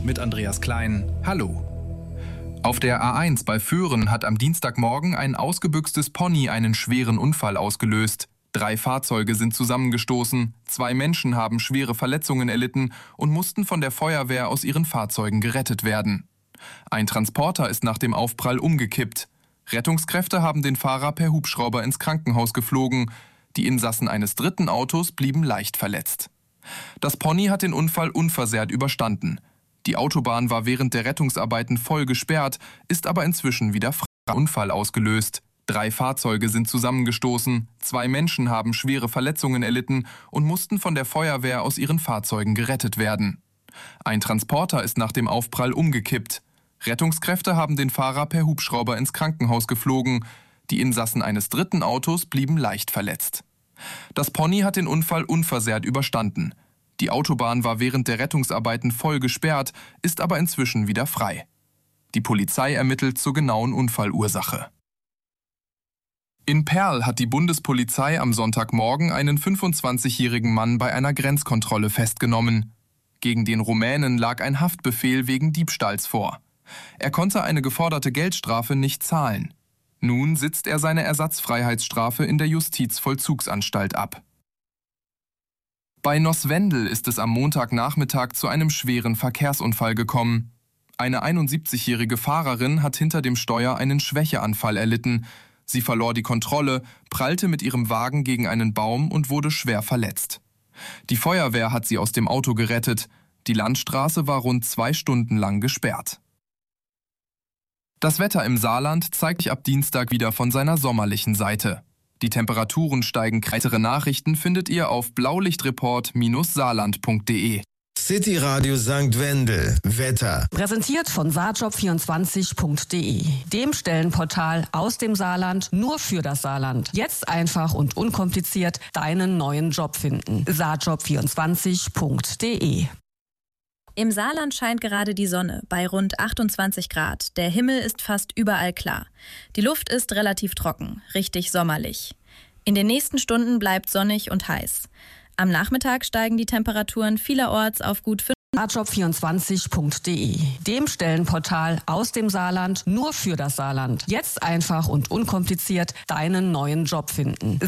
mit Andreas Klein. Hallo. Auf der A1 bei Föhren hat am Dienstagmorgen ein ausgebüxtes Pony einen schweren Unfall ausgelöst. 3 Fahrzeuge sind zusammengestoßen, 2 Menschen haben schwere Verletzungen erlitten und mussten von der Feuerwehr aus ihren Fahrzeugen gerettet werden. Ein Transporter ist nach dem Aufprall umgekippt. Rettungskräfte haben den Fahrer per Hubschrauber ins Krankenhaus geflogen. Die Insassen eines dritten Autos blieben leicht verletzt. Das Pony hat den Unfall unversehrt überstanden. Die Autobahn war während der Rettungsarbeiten voll gesperrt, ist aber inzwischen wieder frei. Unfall ausgelöst. 3 Fahrzeuge sind zusammengestoßen, 2 Menschen haben schwere Verletzungen erlitten und mussten von der Feuerwehr aus ihren Fahrzeugen gerettet werden. Ein Transporter ist nach dem Aufprall umgekippt. Rettungskräfte haben den Fahrer per Hubschrauber ins Krankenhaus geflogen. Die Insassen eines dritten Autos blieben leicht verletzt. Das Pony hat den Unfall unversehrt überstanden. Die Autobahn war während der Rettungsarbeiten voll gesperrt, ist aber inzwischen wieder frei. Die Polizei ermittelt zur genauen Unfallursache. In Perl hat die Bundespolizei am Sonntagmorgen einen 25-jährigen Mann bei einer Grenzkontrolle festgenommen. Gegen den Rumänen lag ein Haftbefehl wegen Diebstahls vor. Er konnte eine geforderte Geldstrafe nicht zahlen. Nun sitzt er seine Ersatzfreiheitsstrafe in der Justizvollzugsanstalt ab. Bei Noswendel ist es am Montagnachmittag zu einem schweren Verkehrsunfall gekommen. Eine 71-jährige Fahrerin hat hinter dem Steuer einen Schwächeanfall erlitten. Sie verlor die Kontrolle, prallte mit ihrem Wagen gegen einen Baum und wurde schwer verletzt. Die Feuerwehr hat sie aus dem Auto gerettet. Die Landstraße war rund 2 Stunden lang gesperrt. Das Wetter im Saarland zeigt sich ab Dienstag wieder von seiner sommerlichen Seite. Die Temperaturen steigen. Weitere Nachrichten findet ihr auf blaulichtreport-saarland.de. City Radio St. Wendel. Wetter. Präsentiert von saarjob24.de, dem Stellenportal aus dem Saarland nur für das Saarland. Jetzt einfach und unkompliziert deinen neuen Job finden. saarjob24.de. Im Saarland scheint gerade die Sonne bei rund 28 Grad. Der Himmel ist fast überall klar. Die Luft ist relativ trocken, richtig sommerlich. In den nächsten Stunden bleibt sonnig und heiß. Am Nachmittag steigen die Temperaturen vielerorts auf gut 5. saarjob24.de, dem Stellenportal aus dem Saarland nur für das Saarland. Jetzt einfach und unkompliziert deinen neuen Job finden.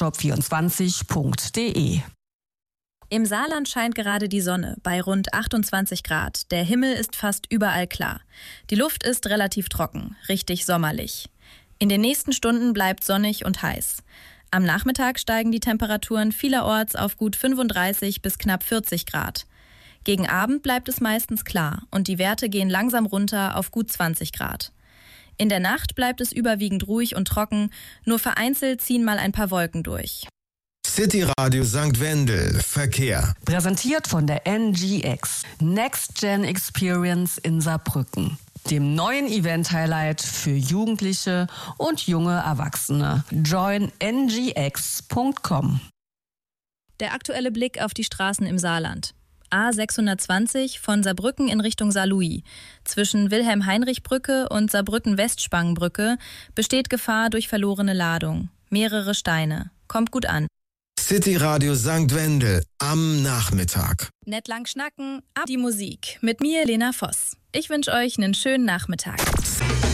saarjob24.de. Im Saarland scheint gerade die Sonne bei rund 28 Grad. Der Himmel ist fast überall klar. Die Luft ist relativ trocken, richtig sommerlich. In den nächsten Stunden bleibt sonnig und heiß. Am Nachmittag steigen die Temperaturen vielerorts auf gut 35 bis knapp 40 Grad. Gegen Abend bleibt es meistens klar und die Werte gehen langsam runter auf gut 20 Grad. In der Nacht bleibt es überwiegend ruhig und trocken, nur vereinzelt ziehen mal ein paar Wolken durch. City Radio St. Wendel. Verkehr. Präsentiert von der NGX, Next Gen Experience in Saarbrücken, dem neuen Event-Highlight für Jugendliche und junge Erwachsene. Join ngx.com. Der aktuelle Blick auf die Straßen im Saarland. A620 von Saarbrücken in Richtung Saarlouis. Zwischen Wilhelm-Heinrich-Brücke und Saarbrücken-Westspangenbrücke besteht Gefahr durch verlorene Ladung. Mehrere Steine. Kommt gut an. City Radio St. Wendel am Nachmittag. Nett lang schnacken, ab die Musik. Mit mir, Lena Voss. Ich wünsche euch einen schönen Nachmittag.